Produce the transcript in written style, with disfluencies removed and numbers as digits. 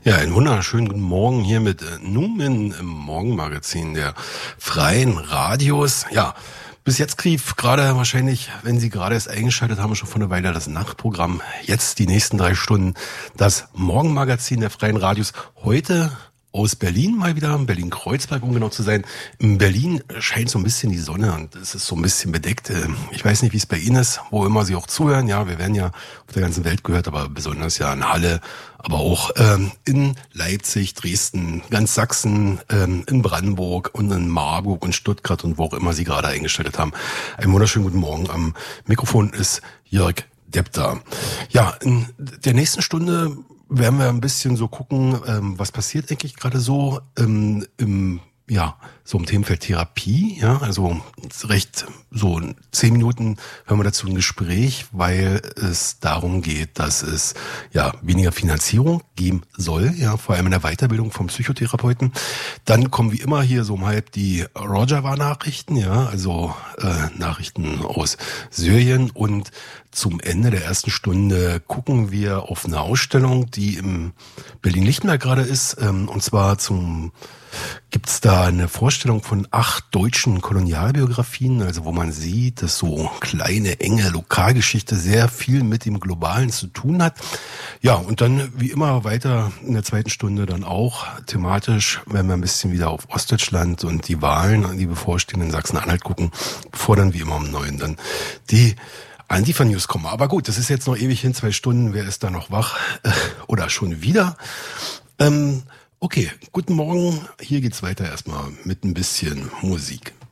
Ja, einen wunderschönen guten Morgen hier mit Numen im Morgenmagazin der Freien Radios. Ja, bis jetzt lief gerade wahrscheinlich, wenn Sie gerade erst eingeschaltet haben, schon vor einer Weile das Nachtprogramm. Jetzt die nächsten 3 Stunden das Morgenmagazin der Freien Radios. Heute aus Berlin mal wieder, Berlin-Kreuzberg, um genau zu sein. In Berlin scheint so ein bisschen die Sonne und es ist so ein bisschen bedeckt. Ich weiß nicht, wie es bei Ihnen ist, wo immer Sie auch zuhören. Ja, wir werden ja auf der ganzen Welt gehört, aber besonders ja in Halle, aber auch in Leipzig, Dresden, ganz Sachsen, in Brandenburg und in Marburg und Stuttgart und wo auch immer Sie gerade eingeschaltet haben. Einen wunderschönen guten Morgen. Am Mikrofon ist Jörg Depp da. Ja, in der nächsten Stunde werden wir ein bisschen so gucken, was passiert eigentlich gerade so so im Themenfeld Therapie, ja, also recht so in 10 Minuten hören wir dazu ein Gespräch, weil es darum geht, dass es ja weniger Finanzierung geben soll, ja, vor allem in der Weiterbildung vom Psychotherapeuten. Dann kommen wie immer hier so um halb die Rojava-Nachrichten, ja, also Nachrichten aus Syrien, und zum Ende der ersten Stunde gucken wir auf eine Ausstellung, die im Berlin-Lichtenberg gerade ist, und zwar gibt's da eine Vorstellung von 8 deutschen Kolonialbiografien, also wo man sieht, dass so kleine, enge Lokalgeschichte sehr viel mit dem Globalen zu tun hat. Ja, und dann wie immer weiter in der zweiten Stunde dann auch thematisch, wenn wir ein bisschen wieder auf Ostdeutschland und die Wahlen, die bevorstehenden in Sachsen-Anhalt gucken, bevor dann wie immer um 9 dann die Antifa-News kommen. Aber gut, das ist jetzt noch ewig hin, 2 Stunden, wer ist da noch wach? Oder schon wieder? Okay, guten Morgen. Hier geht's weiter erstmal mit ein bisschen Musik.